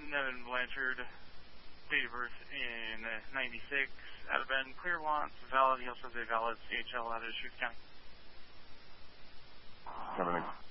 Nevin Blanchard, date of birth in 96, out of Bend, clear wants, valid. He also has a valid CHL out of Deschutes County. Everything.